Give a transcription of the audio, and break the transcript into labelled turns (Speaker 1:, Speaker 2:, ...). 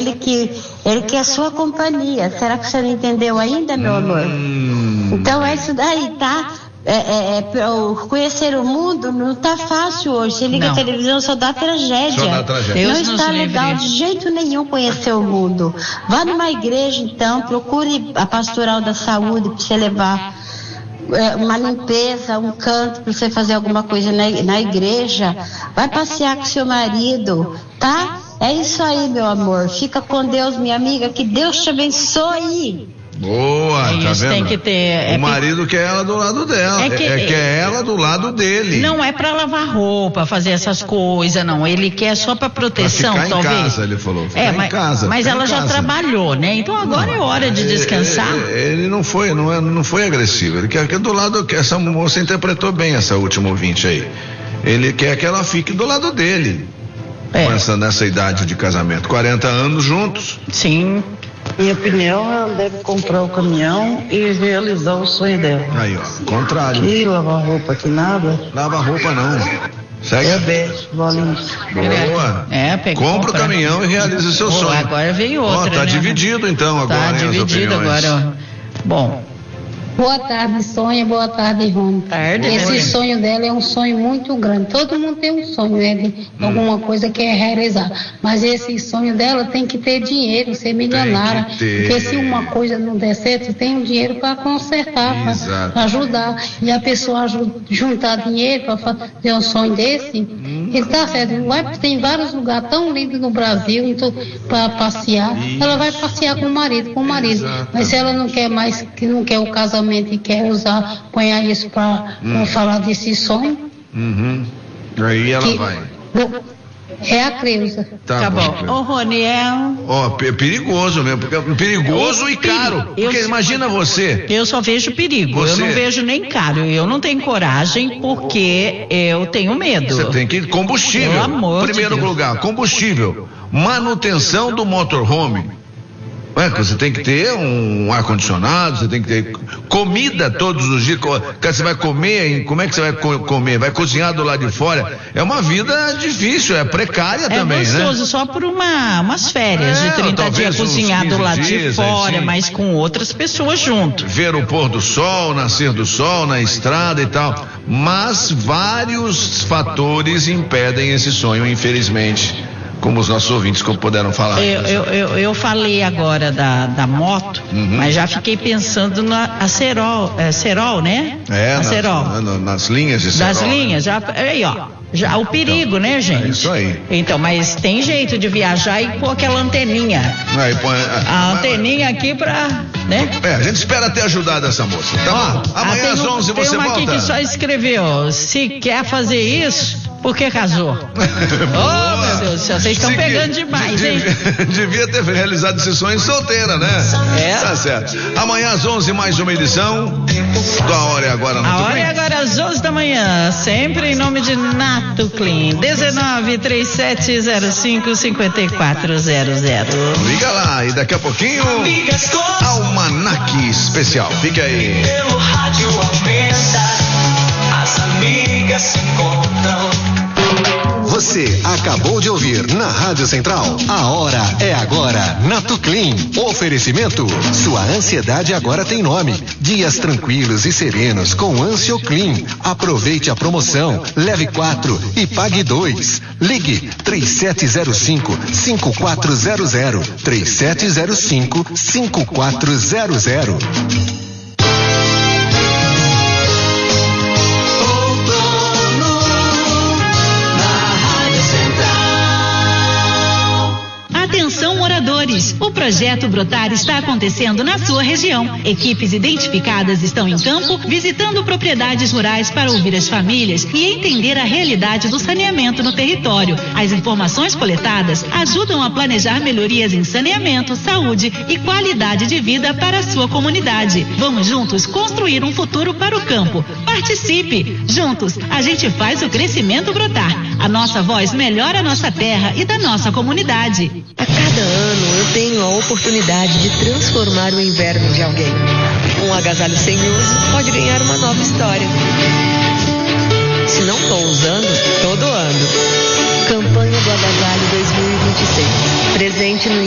Speaker 1: ele quer sua companhia. Será que você não entendeu ainda, meu amor? Então é isso daí, tá? Conhecer o mundo não tá fácil hoje. Você liga a televisão, só dá tragédia. Não está legal de jeito nenhum conhecer o mundo. Vá numa igreja, então, procure a pastoral da saúde para você levar uma limpeza, um canto para você fazer alguma coisa na igreja. Vai passear com seu marido, tá? É isso aí, meu amor. Fica com Deus, minha amiga. Que Deus te abençoe.
Speaker 2: Boa, tá vendo?
Speaker 3: Tem que ter,
Speaker 2: o marido quer ela do lado dela, quer ela do lado dele.
Speaker 3: Não é pra lavar roupa, fazer essas coisas, não. Ele quer só pra proteção,
Speaker 2: pra ficar
Speaker 3: talvez.
Speaker 2: Em casa, ele falou. Em casa.
Speaker 3: Mas ela já trabalhou, né? Então agora é hora de descansar.
Speaker 2: Ele não foi agressivo. Ele quer do lado, essa moça interpretou bem essa última ouvinte aí. Ele quer que ela fique do lado dele. Nessa idade de casamento, 40 anos juntos.
Speaker 3: Sim.
Speaker 4: Minha opinião, ela deve comprar o caminhão e realizar o sonho dela.
Speaker 2: Aí, ó, contrário.
Speaker 4: E lavar roupa aqui nada?
Speaker 2: Lava roupa não. Segue.
Speaker 4: Bolinhos.
Speaker 2: Boa. Compra o caminhão e realiza o seu sonho.
Speaker 3: Agora veio outra,
Speaker 2: tá dividido então agora.
Speaker 3: Tá dividido agora. Bom.
Speaker 1: Boa tarde, Sônia. Boa tarde, Rony. Esse sonho dela é um sonho muito grande. Todo mundo tem um sonho, né? De alguma coisa que é realizar. Mas esse sonho dela tem que ter dinheiro, ser milionária. Porque se uma coisa não der certo, tem um dinheiro para consertar, para ajudar. E a pessoa juntar dinheiro para fazer um sonho desse, ele tá certo. Tem vários lugares tão lindos no Brasil para passear. Ela vai passear com o marido. Mas se ela não quer mais, que não quer o casamento, e quer apanhar isso para falar desse sonho.
Speaker 2: Aí ela vai.
Speaker 1: É a Creuza.
Speaker 3: Tá bom. Ô, Rony,
Speaker 2: é perigoso mesmo, perigoso e caro. Porque imagina você.
Speaker 3: Eu só vejo perigo, eu não vejo nem caro. Eu não tenho coragem porque eu tenho medo.
Speaker 2: Você tem que combustível.
Speaker 3: Pelo amor
Speaker 2: Primeiro
Speaker 3: de Deus.
Speaker 2: lugar, combustível. Manutenção do motorhome. Você tem que ter um ar-condicionado, você tem que ter comida todos os dias. Você vai comer, como é que você vai comer? Vai cozinhar do lado de fora? É uma vida difícil, é precária também, né? É
Speaker 3: gostoso, só por umas férias de 30 dias cozinhar do lado de fora, mas com outras pessoas junto.
Speaker 2: Ver o pôr do sol, nascer do sol na estrada e tal. Mas vários fatores impedem esse sonho, infelizmente. Como os nossos ouvintes puderam falar.
Speaker 3: Eu falei agora da moto, mas já fiquei pensando na Serol, né?
Speaker 2: Nas linhas de Serol.
Speaker 3: Das linhas, aí ó, já o perigo, né, gente?
Speaker 2: É isso aí.
Speaker 3: Então, mas tem jeito de viajar e pôr aquela anteninha. A anteninha aqui pra, né?
Speaker 2: A gente espera ter ajudado essa moça. Tá bom? Amanhã às 11 você volta.
Speaker 3: Tem uma aqui que só escreveu, se quer fazer isso, por que casou? Oh, meu Deus do céu, vocês estão pegando demais, hein?
Speaker 2: Devia ter realizado esse sonho solteira, né? Tá certo. Amanhã às 11 mais uma edição do A Hora é Agora.
Speaker 3: A Hora é Agora às 11 da manhã, sempre em nome de Nato Clean. 1937055400.
Speaker 2: Liga lá e daqui a pouquinho Almanac Especial. Fica aí.
Speaker 5: Pelo rádio aumenta, as amigas se encontram.
Speaker 6: Você acabou de ouvir na Rádio Central. A Hora é Agora, Nato Clean. Oferecimento. Sua ansiedade agora tem nome. Dias tranquilos e serenos com Ancio Clean. Aproveite a promoção. Leve 4 e pague 2. Ligue 3705-5400. 3705-5400.
Speaker 7: Atenção, moradores! O projeto Brotar está acontecendo na sua região. Equipes identificadas estão em campo, visitando propriedades rurais para ouvir as famílias e entender a realidade do saneamento no território. As informações coletadas ajudam a planejar melhorias em saneamento, saúde e qualidade de vida para a sua comunidade. Vamos juntos construir um futuro para o campo. Participe! Juntos, a gente faz o crescimento brotar. A nossa voz melhora a nossa terra e da nossa comunidade.
Speaker 8: A cada ano eu tenho a oportunidade de transformar o inverno de alguém. Um agasalho sem uso pode ganhar uma nova história. Se não estou usando, estou doando. Campanha do Agasalho 2026. Presente no